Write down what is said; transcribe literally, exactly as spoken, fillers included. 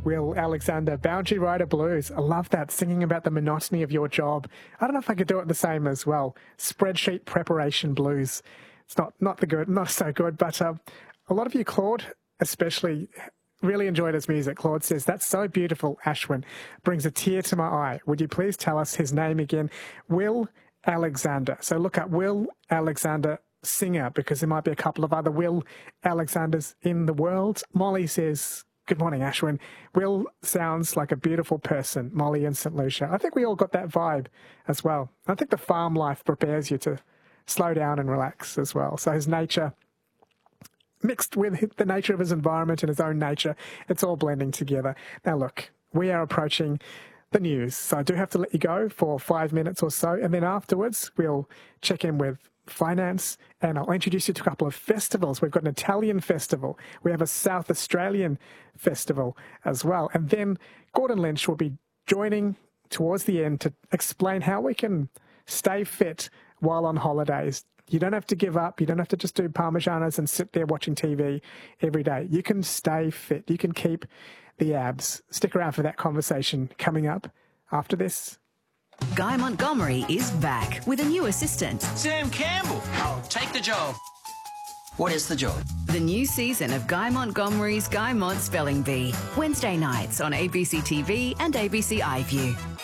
Will Alexander, Boundary Rider Blues. I love that, singing about the monotony of your job. I don't know if I could do it the same as well. Spreadsheet preparation blues. It's not, not the good, not so good, but uh, a lot of you, Claude, especially, really enjoyed his music. Claude says, that's so beautiful, Ashwin. Brings a tear to my eye. Would you please tell us his name again? Will Alexander. So look up Will Alexander singer, because there might be a couple of other Will Alexanders in the world. Molly says, good morning, Ashwin. Will sounds like a beautiful person, Molly in Saint Lucia. I think we all got that vibe as well. I think the farm life prepares you to slow down and relax as well. So his nature, mixed with the nature of his environment and his own nature, it's all blending together. Now, look, we are approaching the news, so I do have to let you go for five minutes or so, and then afterwards we'll check in with finance, and I'll introduce you to a couple of festivals. We've got an Italian festival. We have a South Australian festival as well. And then Gordon Lynch will be joining towards the end to explain how we can stay fit while on holidays. You don't have to give up. You don't have to just do Parmesanas and sit there watching T V every day. You can stay fit. You can keep the abs. Stick around for that conversation coming up after this. Guy Montgomery is back with a new assistant. Sam Campbell. I'll take the job. What is the job? The new season of Guy Montgomery's Guy Mont Spelling Bee. Wednesday nights on A B C T V and A B C iView.